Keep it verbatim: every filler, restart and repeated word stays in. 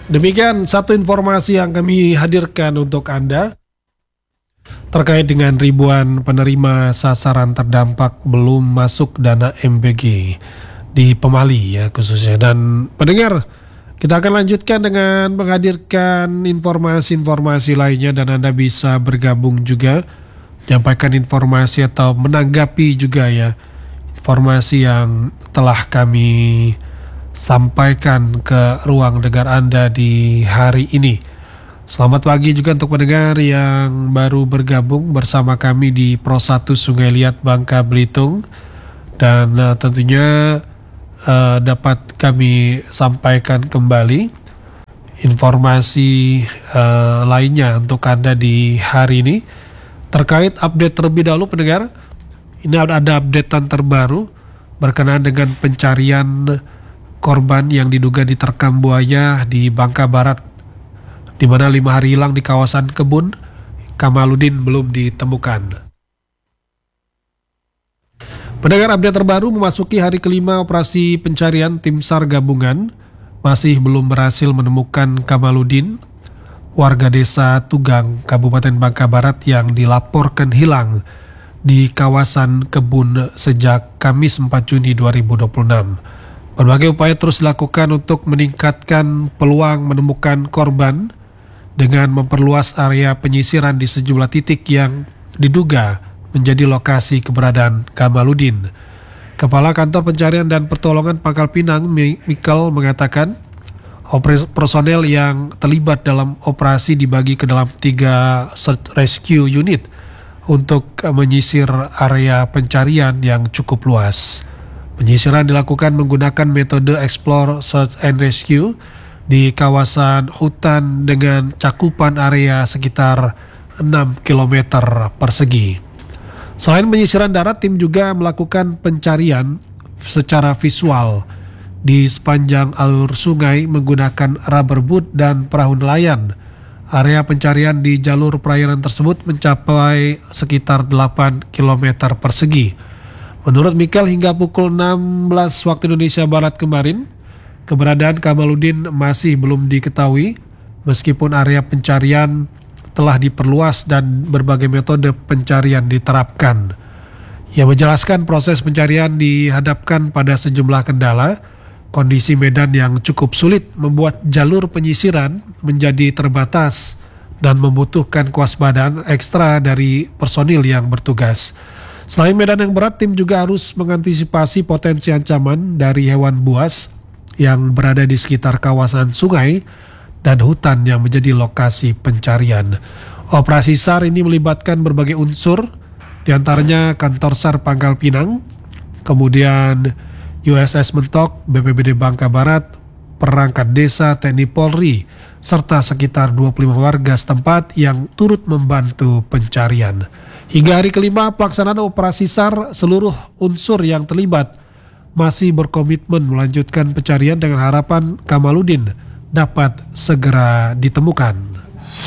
Demikian satu informasi yang kami hadirkan untuk Anda terkait dengan ribuan penerima sasaran terdampak belum masuk dana M B G di Pemali ya khususnya. Dan pendengar, kita akan lanjutkan dengan menghadirkan informasi-informasi lainnya dan Anda bisa bergabung juga, menyampaikan informasi atau menanggapi juga ya informasi yang telah kami sampaikan ke ruang dengar Anda di hari ini. Selamat pagi juga untuk pendengar yang baru bergabung bersama kami di Pro satu Sungai Liat Bangka Belitung. Dan uh, tentunya uh, dapat kami sampaikan kembali informasi uh, lainnya untuk Anda di hari ini. Terkait update terlebih dahulu pendengar, ini ada updatean terbaru berkenaan dengan pencarian korban yang diduga diterkam buaya di Bangka Barat, di mana lima hari hilang di kawasan kebun Kamaludin belum ditemukan. Pendengar, update terbaru memasuki hari kelima operasi pencarian tim SAR gabungan masih belum berhasil menemukan Kamaludin, warga desa Tugang, Kabupaten Bangka Barat yang dilaporkan hilang di kawasan kebun sejak Kamis empat Juni dua ribu dua puluh enam. Berbagai upaya terus dilakukan untuk meningkatkan peluang menemukan korban dengan memperluas area penyisiran di sejumlah titik yang diduga menjadi lokasi keberadaan Kamaludin. Kepala Kantor Pencarian dan Pertolongan Pangkal Pinang, Mikel, mengatakan personel yang terlibat dalam operasi dibagi ke dalam tiga search rescue unit untuk menyisir area pencarian yang cukup luas. Penyisiran dilakukan menggunakan metode Explore, Search and Rescue di kawasan hutan dengan cakupan area sekitar enam kilometer persegi. Selain penyisiran darat, tim juga melakukan pencarian secara visual di sepanjang alur sungai menggunakan rubber boat dan perahu nelayan. Area pencarian di jalur perairan tersebut mencapai sekitar delapan kilometer persegi. Menurut Mikel, hingga pukul enam belas waktu Indonesia Barat kemarin, keberadaan Kamaludin masih belum diketahui meskipun area pencarian telah diperluas dan berbagai metode pencarian diterapkan. Ia menjelaskan proses pencarian dihadapkan pada sejumlah kendala. Kondisi medan yang cukup sulit membuat jalur penyisiran menjadi terbatas dan membutuhkan kewaspadaan ekstra dari personil yang bertugas. Selain medan yang berat, tim juga harus mengantisipasi potensi ancaman dari hewan buas yang berada di sekitar kawasan sungai dan hutan yang menjadi lokasi pencarian. Operasi SAR ini melibatkan berbagai unsur, diantaranya kantor SAR Pangkal Pinang, kemudian U S S Mentok, B P B D Bangka Barat, perangkat desa, T N I Polri, serta sekitar dua puluh lima warga setempat yang turut membantu pencarian. Hingga hari kelima pelaksanaan operasi SAR, seluruh unsur yang terlibat masih berkomitmen melanjutkan pencarian dengan harapan Kamaludin dapat segera ditemukan.